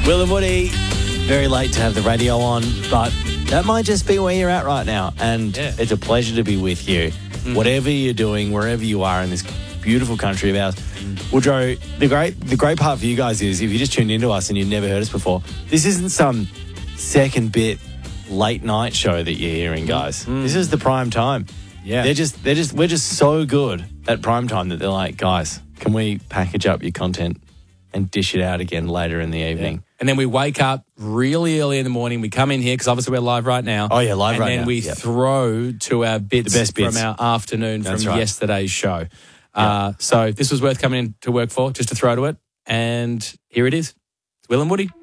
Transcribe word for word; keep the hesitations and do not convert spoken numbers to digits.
Will and Woody, very late to have the radio on, but that might just be where you're at right now. And Yeah. it's a pleasure to be with you. Mm-hmm. Whatever you're doing, wherever you are in this beautiful country of ours. Mm. Woodrow, the great the great part for you guys is if you just tuned into us and you've never heard us before, this isn't some second bit late night show that you're hearing, guys. Mm. This is the prime time. Yeah. They're just they're just we're just so good at prime time that they're like, guys, can we package up your content and dish it out again later in the evening? And then we wake up really early in the morning. We come in here because obviously we're live right now. Oh, yeah, live and right now. then we Yep. throw to our bits, The best bits. from our afternoon That's from right. yesterday's show. Uh, so this was worth coming in to work for, just to throw to it. And here it is. It's Will and Woody.